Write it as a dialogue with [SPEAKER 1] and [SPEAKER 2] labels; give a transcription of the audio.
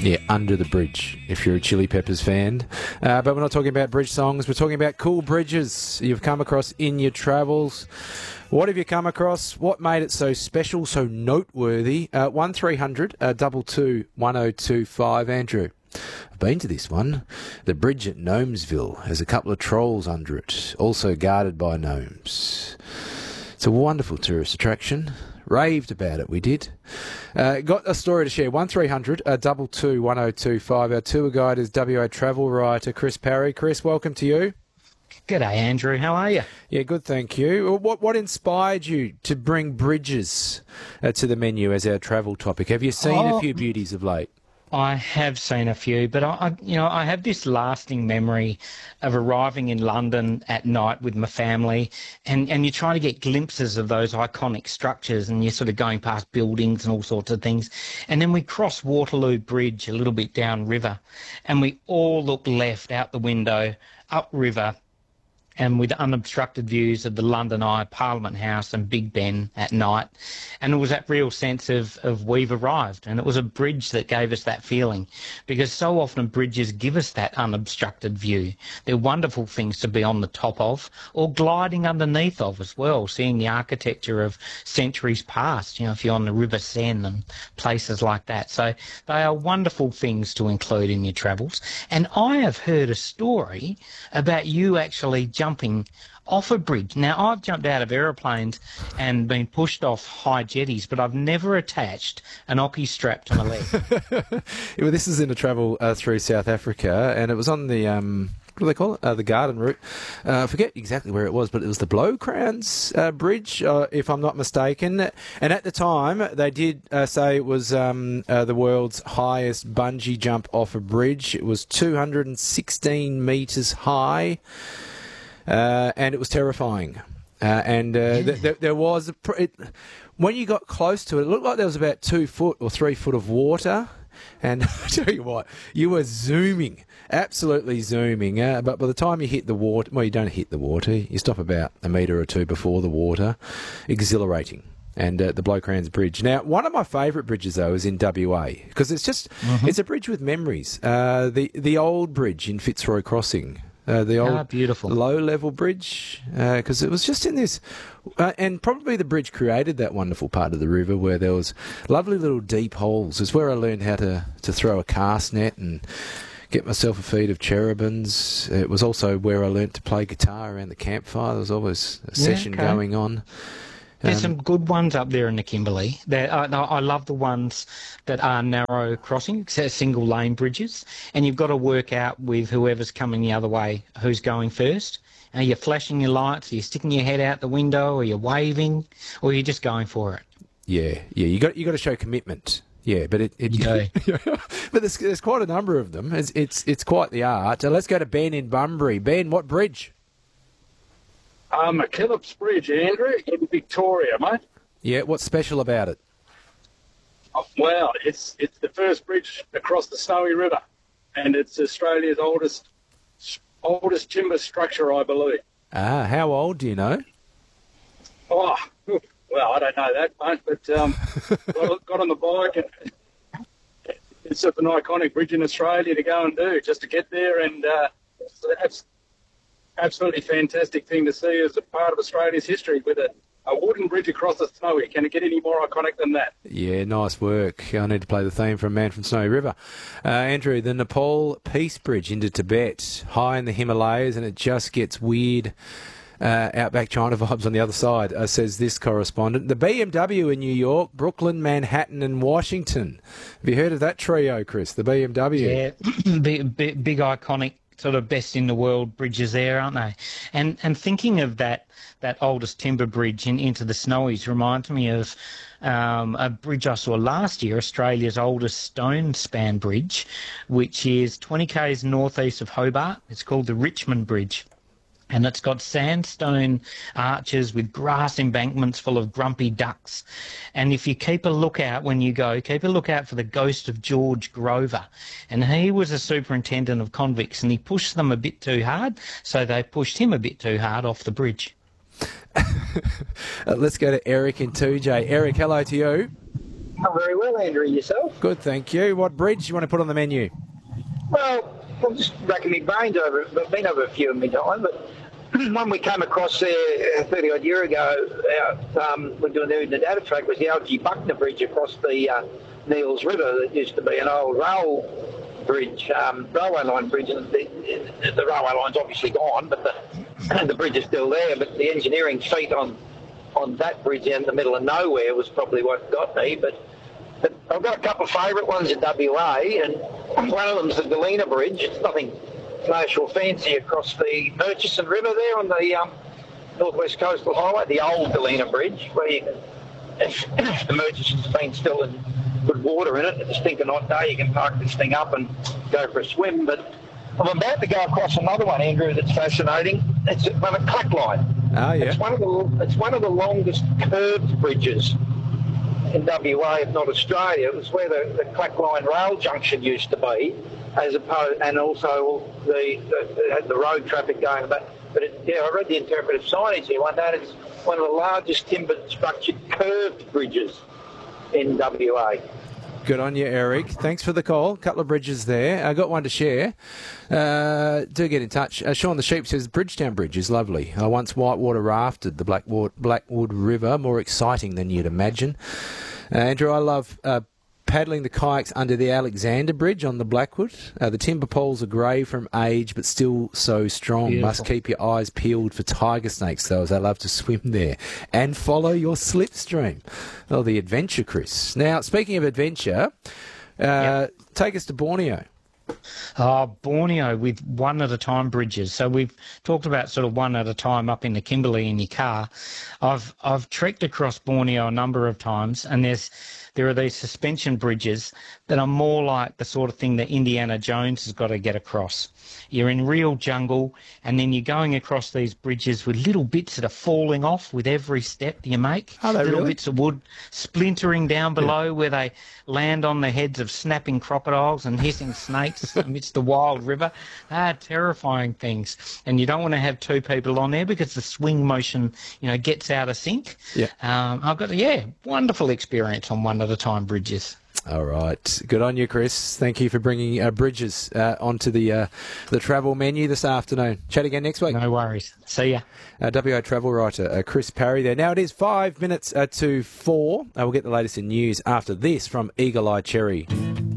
[SPEAKER 1] Yeah, Under the Bridge, if you're a Chili Peppers fan. But we're not talking about bridge songs. We're talking about cool bridges you've come across in your travels. What have you come across? What made it so special, so noteworthy? 1300 22 1025, Andrew. I've been to this one. The bridge at Gnomesville has a couple of trolls under it, also guarded by gnomes. It's a wonderful tourist attraction. Raved about it, we did. Got a story to share. 1300 22 1025. Our tour guide is WA travel writer Chris Parry. Chris, welcome to you.
[SPEAKER 2] G'day, Andrew. How are you?
[SPEAKER 1] Yeah, good, thank you. What inspired you to bring bridges to the menu as our travel topic? Have you seen a few beauties of late?
[SPEAKER 2] I have seen a few, but I have this lasting memory of arriving in London at night with my family, and you're trying to get glimpses of those iconic structures, and you're sort of going past buildings and all sorts of things. And then we cross Waterloo Bridge a little bit downriver, and we all look left out the window, upriver, and with unobstructed views of the London Eye, Parliament House and Big Ben at night. And it was that real sense of we've arrived. And it was a bridge that gave us that feeling, because so often bridges give us that unobstructed view. They're wonderful things to be on the top of or gliding underneath of as well, seeing the architecture of centuries past, if you're on the River Seine and places like that. So they are wonderful things to include in your travels. And I have heard a story about you actually jumping off a bridge. Now, I've jumped out of aeroplanes and been pushed off high jetties, but I've never attached an Oki strap to my leg.
[SPEAKER 1] Well, this is in a travel through South Africa, and it was on the... what do they call it? The garden route. I forget exactly where it was, but it was the Blowcrowns Bridge, if I'm not mistaken. And at the time, they did say it was the world's highest bungee jump off a bridge. It was 216 metres high, and it was terrifying. There was... when you got close to it, it looked like there was about 2 foot or 3 foot of water. And I tell you what, you were zooming, absolutely zooming. But by the time you hit the water, well, you don't hit the water. You stop about a metre or two before the water. Exhilarating. And the Blowcrowns Bridge. Now, one of my favourite bridges, though, is in WA, because it's just, it's a bridge with memories. The old bridge in Fitzroy Crossing. The old
[SPEAKER 2] beautiful
[SPEAKER 1] low-level bridge, because it was just in this... and probably the bridge created that wonderful part of the river where there was lovely little deep holes. It's where I learned how to throw a cast net and get myself a feed of cherubins. It was also where I learnt to play guitar around the campfire. There was always a session going on.
[SPEAKER 2] There's some good ones up there in the Kimberley. I love the ones that are narrow crossings, single lane bridges, and you've got to work out with whoever's coming the other way who's going first. Are you flashing your lights? Are you sticking your head out the window? Are you waving? Or are you just going for it?
[SPEAKER 1] Yeah. You got to show commitment. Yeah, but but there's quite a number of them. It's quite the art. Let's go to Ben in Bunbury. Ben, what bridge?
[SPEAKER 3] McKillop's Bridge, Andrew, in Victoria, mate.
[SPEAKER 1] Yeah, what's special about it?
[SPEAKER 3] Well, it's the first bridge across the Snowy River, and it's Australia's oldest timber structure, I believe.
[SPEAKER 1] Ah, how old do you know?
[SPEAKER 3] Oh, well, I don't know that, mate, but got on the bike, and it's an iconic bridge in Australia to go and do, just to get there, and that's absolutely fantastic thing to see as a part of Australia's history with a wooden bridge across the Snowy. Can it get any more iconic than that?
[SPEAKER 1] Yeah, nice work. I need to play the theme from Man from Snowy River. Andrew, the Nepal Peace Bridge into Tibet, high in the Himalayas, and it just gets weird outback China vibes on the other side, says this correspondent. The BMW in New York, Brooklyn, Manhattan and Washington. Have you heard of that trio, Chris, the BMW?
[SPEAKER 2] Yeah, big iconic sort of best in the world bridges there, aren't they? And thinking of that oldest timber bridge into the Snowies reminds me of a bridge I saw last year, Australia's oldest stone span bridge, which is 20 k's northeast of Hobart. It's called the Richmond Bridge. And it's got sandstone arches with grass embankments full of grumpy ducks. And if you keep a lookout when you go, keep a lookout for the ghost of George Grover. And he was a superintendent of convicts, and he pushed them a bit too hard, so they pushed him a bit too hard off the bridge.
[SPEAKER 1] Let's go to Eric in 2J. Eric, hello to you.
[SPEAKER 4] I'm very well, Andrew. Yourself?
[SPEAKER 1] Good, thank you. What bridge do you want to put on the menu?
[SPEAKER 4] Well, I'm just racking my brains over it. I've been over a few in my time, but one we came across there 30-odd year ago when doing the data track was the Algie Buckner Bridge across the Neils River that used to be an old railway line bridge. And the railway line's obviously gone, but the bridge is still there. But the engineering feat on that bridge in the middle of nowhere was probably what got me. But I've got a couple of favourite ones in WA, and one of them's the Galena Bridge. It's nothing flash or fancy across the Murchison River there on the Northwest Coastal Highway, the old Galena Bridge, where you can, if the Murchison's been still in good water in it, it's a stinking hot day, you can park this thing up and go for a swim. But I'm about to go across another one, Andrew, that's fascinating. It's one at Clack Line.
[SPEAKER 1] Oh, yeah.
[SPEAKER 4] It's one of the longest curved bridges in WA, if not Australia. It was where the Clack Line rail junction used to be, as opposed, and also the road traffic going back. But I read the interpretive signage here one day. It's one of the largest timber structured curved bridges in WA.
[SPEAKER 1] Good on you, Eric. Thanks for the call. Couple of bridges there. I got one to share. Do get in touch. Sean the Sheep says Bridgetown Bridge is lovely. I once whitewater rafted the Blackwood River, more exciting than you'd imagine. Andrew, I love paddling the kayaks under the Alexander Bridge on the Blackwood. The timber poles are grey from age, but still so strong.
[SPEAKER 2] Beautiful.
[SPEAKER 1] Must keep your eyes peeled for tiger snakes, though, as I love to swim there. And follow your slipstream. Oh, the adventure, Chris. Now, speaking of adventure, take us to Borneo.
[SPEAKER 2] Borneo with one-at-a-time bridges. So we've talked about sort of one at a time up in the Kimberley in your car. I've trekked across Borneo a number of times, and there are these suspension bridges that are more like the sort of thing that Indiana Jones has got to get across. You're in real jungle, and then you're going across these bridges with little bits that are falling off with every step you make.
[SPEAKER 1] Are they
[SPEAKER 2] little
[SPEAKER 1] really?
[SPEAKER 2] bits of wood splintering down below where they land on the heads of snapping crocodiles and hissing snakes amidst the wild river. Terrifying things. And you don't want to have two people on there because the swing motion, gets out of sync.
[SPEAKER 1] Yeah.
[SPEAKER 2] I've got wonderful experience on one-at-a-time bridges.
[SPEAKER 1] All right. Good on you, Chris. Thank you for bringing bridges onto the travel menu this afternoon. Chat again next week.
[SPEAKER 2] No worries. See ya.
[SPEAKER 1] WA travel writer Chris Parry there. Now it is 5 minutes to 4. We'll get the latest in news after this from Eagle Eye Cherry.